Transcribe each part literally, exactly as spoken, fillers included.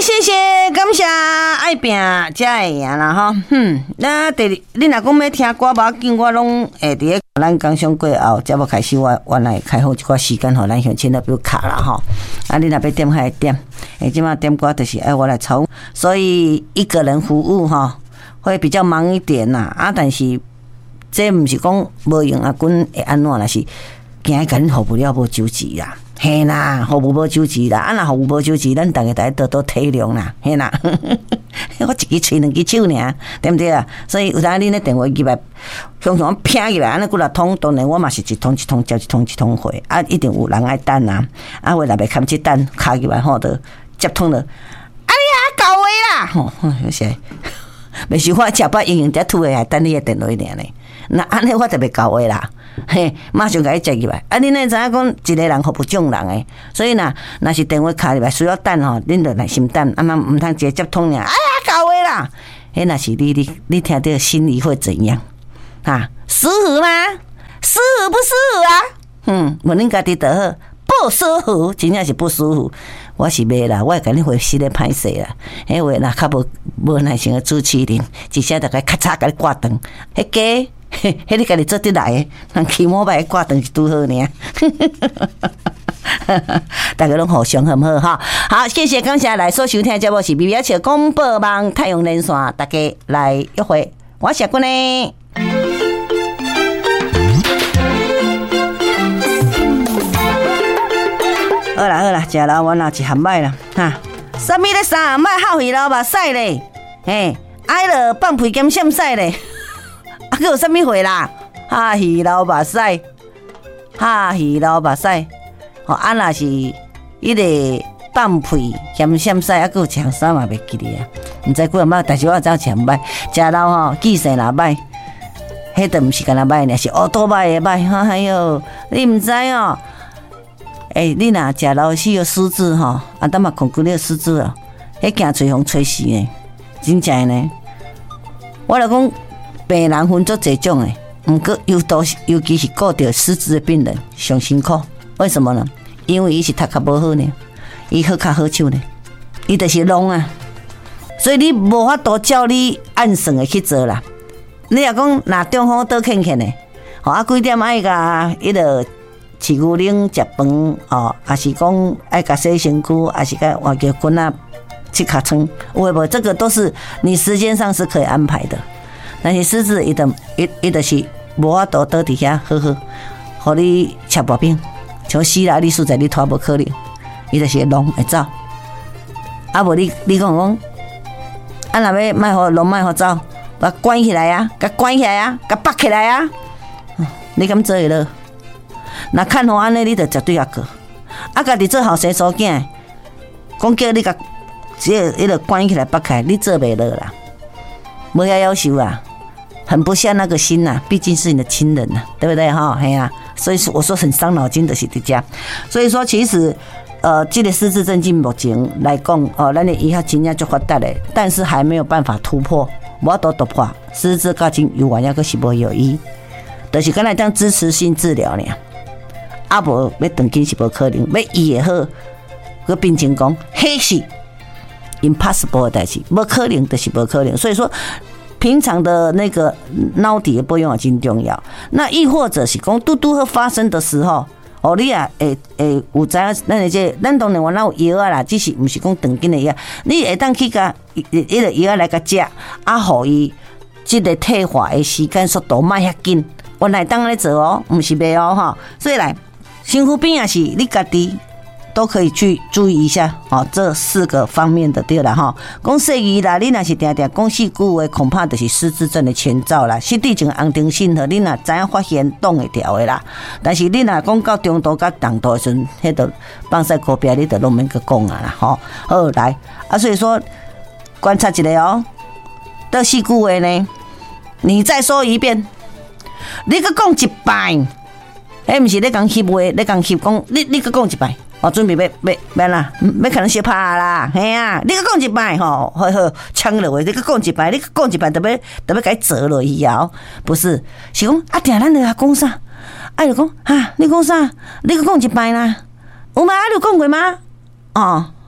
谢谢，感谢爱拼才会赢啦吼。嗯，那第二，你若讲要听歌，无要紧，我拢会伫个咱工商过后，才要开始我原来开好一寡时间，互咱乡亲来比如卡啦吼。啊，你若要点还点，诶，即马点歌就是爱我来操，所以一个人服务吼，会比较忙一点呐。啊，但是这毋是讲无用啊，阮会安怎啦？是惊甲恁服务了无周期啦。嘿啦，服务无周期啦，啊若服务无周期，咱大家大家多多体谅啦，嘿啦，我一支喙两支手尔，对不对啊？所以有当恁咧电话入来，常常拼入来，安尼几若通，当然我嘛是一通一通接一通一通回，啊，一定有人爱等啊，啊，话若袂堪去等，卡入来吼，就接通了，啊你啊到位啦，吼，有些，袂是我食饱营养才吐的，还等你的电话尔呢，那安尼我就袂到位啦。嘿，马上甲伊接入来。啊，恁咧知影讲一个人服务众人诶，所以呐，若是电话卡入来需要等吼，恁就耐心等，啊嘛毋通直接接通尔。哎呀，到位啦！迄若是你你你听到心里会怎样？啊，舒服吗？舒服不舒服啊？嗯，问恁家己就好，不舒服，真正是不舒服。我是袂啦，我会甲恁回息咧歹势啦。迄话若较无无耐心诶主持人，一下就甲咔嚓甲你挂断，迄假。迄你家己做得来的，人起码把挂断是拄好呢。大家拢互相好唔好哈？好，谢谢感谢来所收听的节目是 B B H 广播网太阳连线，大家来约会，我是君呢。好啦好啦，食老丸啦，一含麦啦哈。什么咧三麦后鱼老目屎咧？嘿，爱了放屁兼闪屎咧。啊，佮有啥物货啦？哈鱼老目屎，哈鱼老目屎，吼啊，若是迄个放屁兼闪屎，啊，佮有唱啥嘛袂记哩啊？毋知几啊摆，但是我早唱歹，食老吼记性若歹，迄都毋是干那歹呢，是乌多歹的歹。哈哎哟，你毋知哦？诶、欸，你若食老是有失智吼，啊，等嘛困几日失智哦，迄惊吹风吹死呢，真正呢。我来讲。病人分做这种诶，毋过尤多尤其是顾着失智的病人上辛苦。为什么呢？因为伊是读较无好呢，伊好较好手呢，伊就是聋啊。所以你无法度照你按算的去做啦。你若讲若中风倒欠欠的，吼啊几点爱甲迄个饲牛奶食饭哦，还是讲爱甲洗身躯，还是甲换叫滚啊去卡床，有诶无？这个都是你时间上是可以安排的。但是狮子伊就伊伊就是无法度倒伫遐好好，互你吃薄饼，像死啦！你实在你拖无可能，伊就是会聋会走。啊无你你讲讲，啊若要卖互聋卖互走，甲关起来啊，甲关起来啊，甲绑起来啊，你敢做会落？若看互安尼，你就绝对也过。啊，家己做后生所囝，讲叫你甲即个迄个关起来绑起来，你做袂落啦，无遐要求啊。很不下那个心呐、啊，毕竟是你的亲人呐、啊，对不对哈？哎呀、啊，所以说我说很伤脑筋的是这家，所以说其实呃，这个失智症目前来讲哦，咱的医学真正足发达的，但是还没有办法突破，无多突破，失智到今有原也个是无有医，就是刚才讲支持性治疗呢，啊无要长期是无可能，要医也好，个病情讲迄是 impossible 的代志，无可能就是无可能，所以说。平常的那个脑底的保养也真重要。那亦或者是讲拄拄好发生的时候，哦，你啊会会有知影咱的这，咱当然我那有药啊啦，只是毋是讲长期的药，你会当去甲迄个药来甲食，啊，互伊即个退化的时间速度莫遐紧，原来当咧做哦，毋是袂哦哈。所以来，身躯边也是你家己。都可以去注意一下哦，这四个方面的对了哈。讲细语啦，你若是定定讲四句话，恐怕就是失智症的前兆啦。失智症安定性和你若知影发现挡会掉的啦。但是你若讲到中度甲重度的时阵，迄个放在隔壁，你就拢免去讲啊啦吼。好来啊，所以说观察一下哦，这四句话呢，你再说一遍，你去讲一摆，迄毋是你讲翕话，你讲翕讲，你你去讲一摆。哦，准备要要要啦，要可能小拍啦，嘿啊！你佮讲一摆吼，好好呛落去，你佮讲一摆，你佮讲一摆，特别特别该折落去啊！不是，是讲啊，定咱就讲啥？啊，就讲哈，你讲啥？你佮讲一摆啦，有吗？啊，你有讲过吗？哦，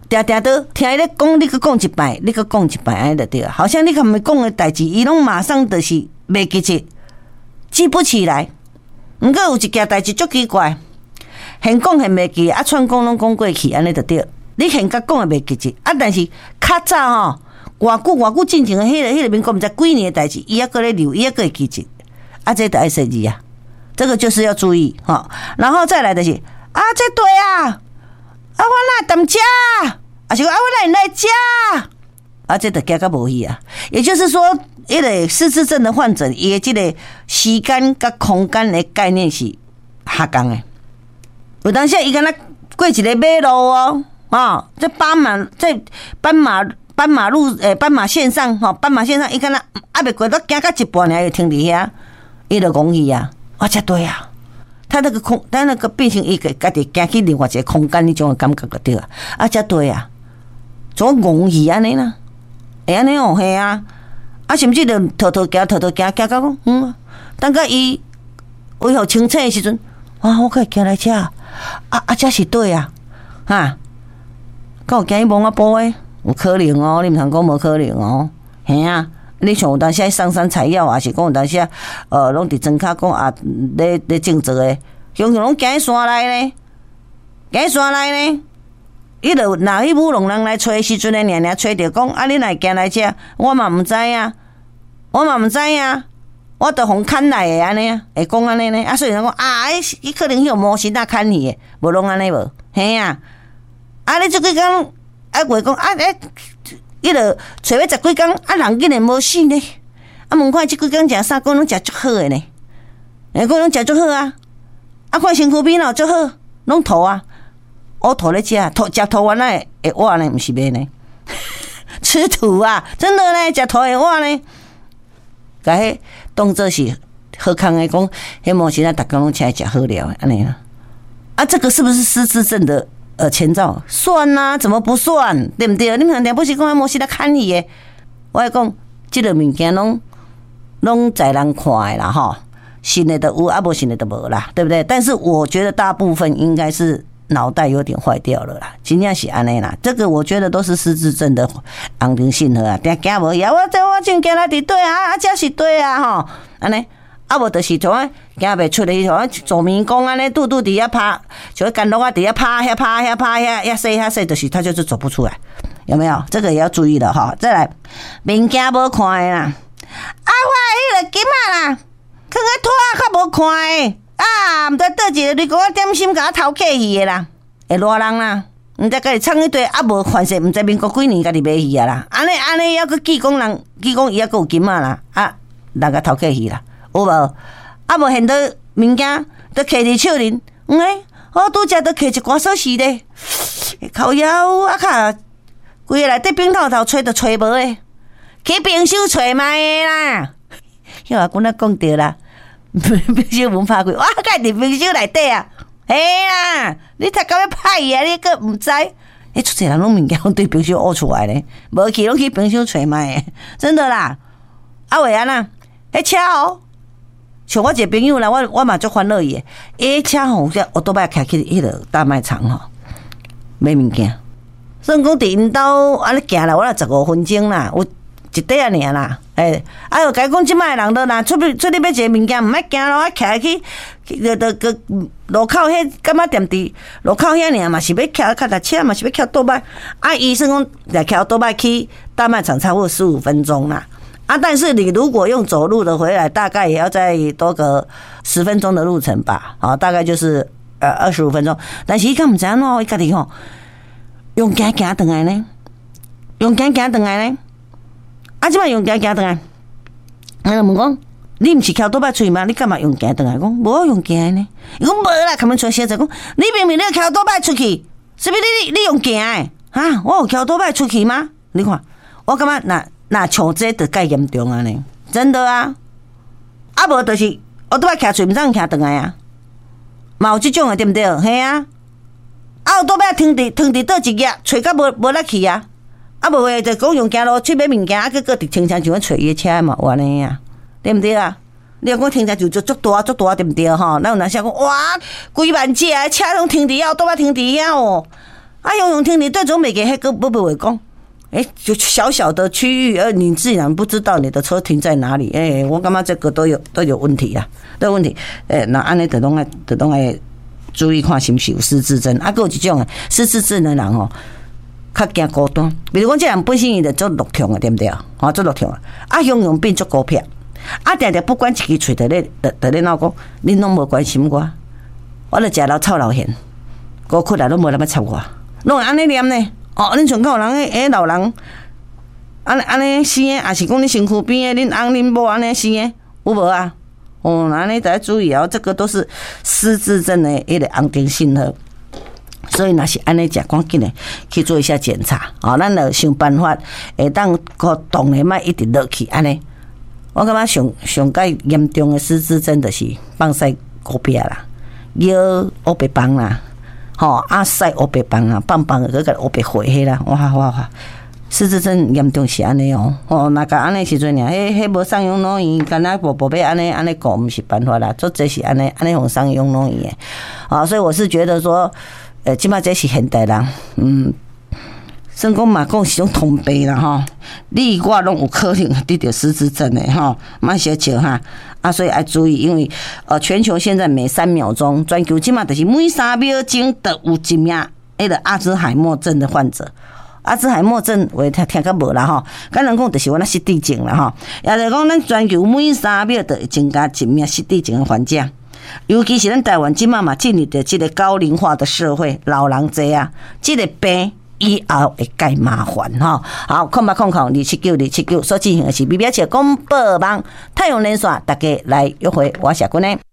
定定都听伊咧讲，你搁讲一摆，你搁讲一摆，安尼就对了。好像你甲咪讲的代志，伊拢马上就是袂记起，记不起来。毋过有一件代志足奇怪，现讲现袂记，啊，串讲拢讲过去，安尼就对。你现甲讲的袂记起，啊，但是较早吼，偌久偌久进前的迄个迄个民国毋知几年的代志，伊还搁咧留，伊还搁会记起，啊，这就爱说字啊，这个就是要注意哈。然后再来就是啊，这对啊。啊，我哪当家？啊，是讲啊，我哪来家？啊，这就加到无去啊。也就是说，一个失智症的患者，伊的这个时间甲空间的概念是下降的。有当时伊敢若过一个马路哦，啊，在斑马在斑马斑马路诶斑马线上吼，斑马线上伊敢若还袂过到行到一半尔，就停伫遐，伊就讲去啊，啊，这对啊。他那个空，他那个变成一个家己行去另外一个空间，那种感觉就对啊，啊，才对啊，总戆去安尼啦，会安尼哦，嘿啊，啊，甚至就偷偷行，偷偷行，行到讲，嗯，等到伊恢复清醒的时阵，啊，我可以行来车，啊啊，才是对啊，哈，敢有惊伊摸啊波诶？有可能哦，你毋通讲无可能哦，嘿啊。你像有当时上山采药，也是讲有当时啊，呃，拢伫庄脚讲啊，咧咧种植诶，常常拢行去山内咧，行去山内咧，伊就若迄舞龙人来找时阵诶，娘娘找着讲啊，你若行来遮，我嘛毋知影，我嘛毋知影，我着互牵来诶安尼啊，会讲安尼呢，啊，所以人讲啊，伊伊可能迄个魔神仔牵去诶，无拢安尼无，嘿啊，啊，你即几工啊话讲啊，诶。伊就找要十几工，啊人竟然无死呢！啊问看即几工食啥，讲拢食足好诶呢，诶，讲拢食足好啊！啊看身躯边咯足好，拢吐啊，乌吐咧食，吐食吐完来会活呢，毋是袂呢？吃土啊，真的呢，食吐会活呢？甲迄当做是好康诶，讲迄模型啊，逐工拢请来食好料，安尼啊！啊，这个是不是失智症的？呃，前兆算啊，怎么不算？对不对？你们两不是讲模式来看你的？我讲，这个物件拢拢在人看的啦，哈，信的都有，啊无信的都无啦，对不对？但是我觉得大部分应该是脑袋有点坏掉了啦，真正是安尼啦。这个我觉得都是失智症的安定性和啊，定行无呀，我这我正行来伫对啊，啊这是对啊，吼，安尼。啊，无就是像啊，行袂出哩，像啊做迷宫安尼，拄拄伫遐拍，像干落啊伫遐拍遐拍遐拍遐遐说遐说，就是他就是走不出来，有没有？这个也要注意了哈。再来，物件无看的啦，啊，我迄个金仔啦，囥个拖较无看的，啊，毋知倒一个你讲我点心甲我偷客去的啦，会热人啦，毋知家己创一堆，啊无反正毋知民国几年家己买去啊啦，安尼安尼还佫记讲人，记讲伊还佫有金仔啦，啊，人家偷客去啦。有无？啊无现到物件都摕伫手里，嗯诶，我拄则都摕一寡锁匙咧，靠腰啊卡，规个内底冰透透吹都吹无诶，去冰箱吹卖诶啦。迄个我讲对啦，冰箱门拍开，我甲伫冰箱内底啊，嘿啦，你读到要歹啊，你佫毋知？你出侪人拢物件对冰箱挖出来咧，无去拢去冰箱吹卖诶，真的啦。啊为安那？迄车哦。像我一个朋友啦，我我嘛足烦恼伊诶。伊车吼，这我都摆开去迄个大卖场吼买物件。所以讲伫因兜安尼行啦，我啦十五分钟啦，有一块啊尔啦。诶，啊，又甲伊讲即摆人都若出去出去买一个物件，毋爱行咯，啊，徛去，就就个路口迄干嘛店伫路口遐尔嘛是要徛脚踏车嘛是要徛倒摆。啊，医生讲来徛倒摆去大卖场差不多十五分钟啦。啊，但是你如果用走路的回来，大概也要再多个十分钟的路程吧，啊，大概就是呃二十五分钟。但是伊敢唔知安怎，伊家己吼用行行转来呢，用行行转来呢，啊，即摆用行行转来，我就问讲，你唔是翘倒摆出去吗？你干嘛用行转来？讲无用行呢，伊讲无啦，他们出现在讲，你明明你翘倒摆出去，是不是你你用行诶？啊，我有翘倒摆出去吗？你看，我感觉那。那像这就介严重啊呢，真的啊，啊无就是我都要徛厝，毋通徛转来啊，嘛有即种的对毋对？嘿啊，啊有倒摆停伫停伫倒一夜，找到无无力去啊，啊无话就讲用行路去买物件，啊结果伫停车场找伊的车嘛，有安尼啊，对毋对啊？你讲停车场就足大足大对毋对吼？咱有当时讲哇，几万只啊车拢停伫遐，倒摆停伫遐哦， 啊，游泳厅你对准每个黑哥不不会讲，哎，就小小的区域，而你自然不知道你的车停在哪里，哎，我感觉这个都有都有问题啦，都有问题。哎，那安尼就拢爱就拢爱注意看是不是有失智症，啊，还有一种失智症的人吼，较惊孤单。比如讲，这人本身伊就做落痛啊，对不对？哦，做落痛啊，啊，形容变做孤僻，啊，定定不管一支嘴在咧，在在咧闹讲，恁拢无关心我，我咧食老臭老咸，孤苦来拢无人要插我，拢会安尼念呢。哦，恁像有人诶，诶老人，安尼安尼生诶，也是讲你身躯边诶，恁翁恁某安尼生诶，有无啊？哦，安尼得注意哦，这个都是失智症的一个安定信号。所以若是安尼食，赶紧的去做一下检查。哦，咱就想办法，会当个动的，莫一直落去安尼。我感觉上上介严重的失智症就是放屎孤僻啦，摇乌白棒啦。吼、哦，啊晒乌白棒啊，棒棒个个乌白火迄啦，哇哇哇！失智症严重是安尼哦，哦，那个安尼时阵尔，迄迄无上养老院，干那宝宝贝安尼安尼讲，毋是办法啦，做这是安尼安尼用上养老院诶，啊，所以我是觉得说，呃，即摆这是现代人，嗯。算讲嘛，讲是种通病啦吼，你我拢有可能得到失智症的吼，莫小笑哈啊，所以要注意，因为呃，全球现在每三秒钟，全球即嘛就是每三秒钟都有一名迄个阿兹海默症的患者。阿兹海默症我听听较无啦吼，咱人讲就是我那失智症啦吼，也就是讲咱全球每三秒都会增加一名失智症的患者。尤其是咱台湾即嘛嘛进入的这个高龄化的社会，老人多啊，这个病。以后会介麻烦哈，好，空八空空二七九二七九所进行的是 B B S 公报网太阳连线，大家来约会，我是君呢。